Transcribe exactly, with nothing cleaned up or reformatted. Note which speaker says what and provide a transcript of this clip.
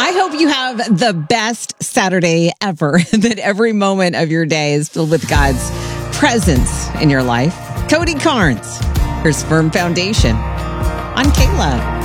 Speaker 1: I hope you have the best Saturday ever, that every moment of your day is filled with God's presence in your life. Cody Carnes, here's Firm Foundation on K L O V.